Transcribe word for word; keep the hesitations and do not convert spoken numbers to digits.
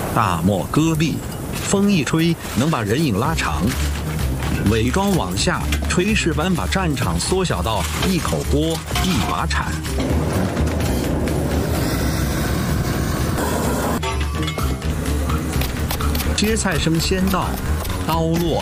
大漠戈壁，风一吹能把人影拉长，伪装往下，炊事班把战场缩小到一口锅一把铲。接菜声先到，刀落